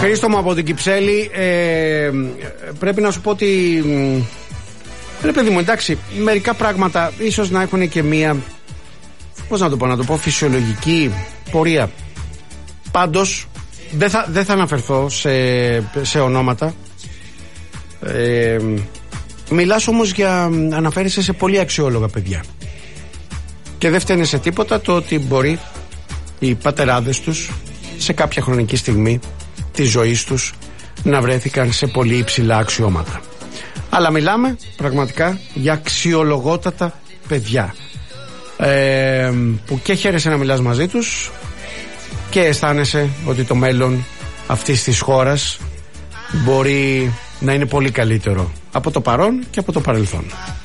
Χρήστο μου από την Κυψέλη, πρέπει να σου πω ότι ρε παιδί μου, εντάξει, μερικά πράγματα ίσως να έχουν και μία, πώς να το πω, φυσιολογική πορεία. Πάντως δεν θα αναφερθώ σε ονόματα. Μιλάς όμως αναφέρεσαι σε πολύ αξιόλογα παιδιά. Και δεν φταίνε σε τίποτα το ότι μπορεί οι πατεράδες τους σε κάποια χρονική στιγμή της ζωής τους να βρέθηκαν σε πολύ υψηλά αξιώματα. Αλλά μιλάμε πραγματικά για αξιολογότατα παιδιά, που και χαίρεσαι να μιλάς μαζί τους και αισθάνεσαι ότι το μέλλον αυτής της χώρας μπορεί να είναι πολύ καλύτερο από το παρόν και από το παρελθόν.